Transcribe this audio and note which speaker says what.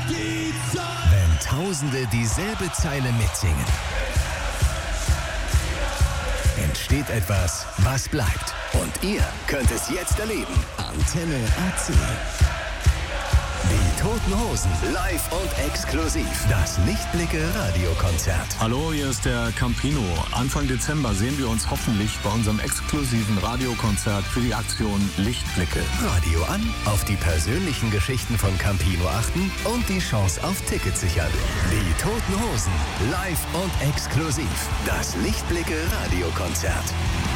Speaker 1: die Zeit.
Speaker 2: Wenn Tausende dieselbe Zeile mitsingen, entsteht etwas, was bleibt. Und ihr könnt es jetzt erleben. Antenne AC. Die Toten Hosen, live und exklusiv. Das Lichtblicke-Radiokonzert.
Speaker 3: Hallo, hier ist der Campino. Anfang Dezember sehen wir uns hoffentlich bei unserem exklusiven Radiokonzert für die Aktion Lichtblicke.
Speaker 2: Radio an, auf die persönlichen Geschichten von Campino achten und die Chance auf Tickets sichern. Die Toten Hosen, live und exklusiv. Das Lichtblicke-Radiokonzert.